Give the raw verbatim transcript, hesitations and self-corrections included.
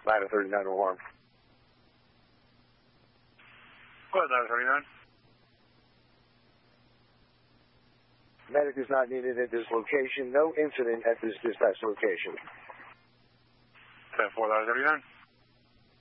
Ladder thirty-nine, alarm. What, Ladder thirty-nine? Medic is not needed at this location. No incident at this dispatch location. ten four, Ladder thirty-nine.